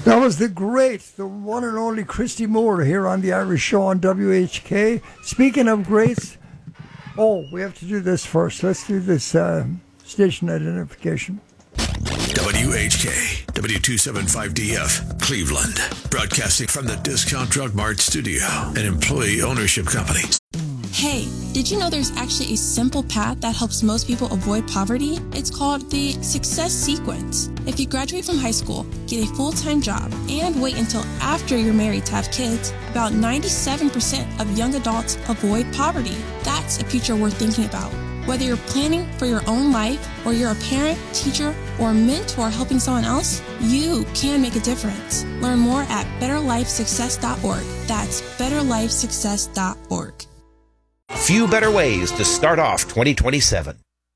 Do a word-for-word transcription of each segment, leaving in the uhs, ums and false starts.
That was the great, the one and only Christy Moore here on the Irish Show on W H K. Speaking of greats, oh, we have to do this first. Let's do this uh, station identification. W H K, W two seventy-five D F, Cleveland. Broadcasting from the Discount Drug Mart studio, an employee ownership company. Hey, did you know there's actually a simple path that helps most people avoid poverty? It's called the Success Sequence. If you graduate from high school, get a full-time job, and wait until after you're married to have kids, about ninety-seven percent of young adults avoid poverty. That's a future worth thinking about. Whether you're planning for your own life, or you're a parent, teacher, or mentor helping someone else, you can make a difference. Learn more at better life success dot org. That's better life success dot org. Few better ways to start off twenty twenty-seven.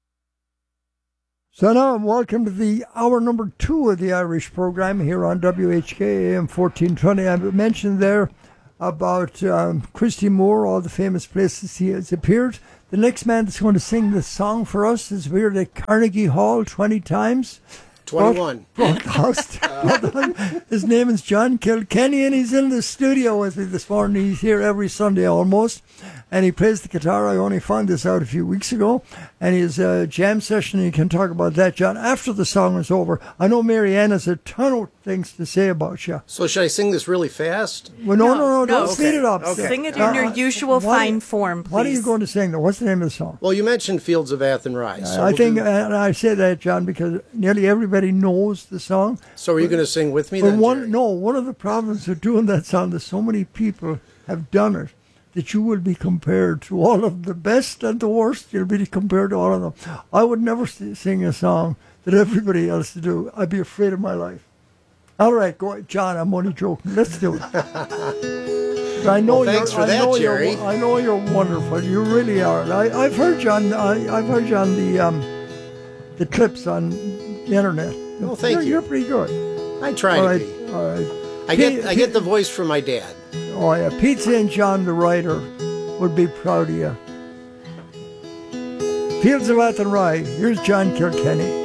So now, welcome to the hour number two of the Irish program here on W H K A M fourteen twenty. I mentioned there about um, Christy Moore, all the famous places he has appeared. The next man that's going to sing this song for us has appeared at Carnegie Hall twenty times. twenty-one. Broadcast. His name is John Kilkenny, and he's in the studio with me this morning. He's here every Sunday almost, and he plays the guitar. I only found this out a few weeks ago, and he has a jam session, and you can talk about that, John, after the song is over. I know Marianne has a ton of things to say about you. So should I sing this really fast? Well, no, no, no, no, don't okay. speed it up. Okay. Sing it in your Uh, usual what- fine form, please. What are you going to sing, though? What's the name of the song? Well, you mentioned Fields of Athenry. So I we'll think, do- and I say that, John, because nearly everybody knows the song. So are you going to sing with me But then, one, Jerry? no, one of the problems of doing that song is so many people have done it that you will be compared to all of the best and the worst. You'll be compared to all of them. I would never s- sing a song that everybody else do. I'd be afraid of my life. All right, go ahead, John. I'm only joking. Let's do it. I know Well, thanks you're, for I that, know Jerry. You're, I know you're wonderful. You really are. I, I've heard you on. I, I've heard you on the um, the clips on the internet. Oh, thank you're, you. You're pretty good. I try All to right, be. all right. I get Pete- I get the voice from my dad. Oh yeah, Pete Saint John, the writer, would be proud of you. Fields of Athenry. Here's John Kilkenny.